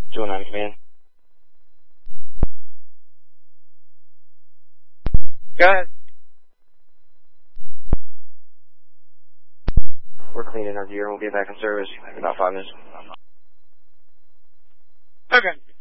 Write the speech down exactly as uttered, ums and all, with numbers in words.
two one nine command. Go ahead. We're cleaning our gear and we'll be back in service in about five minutes. Okay.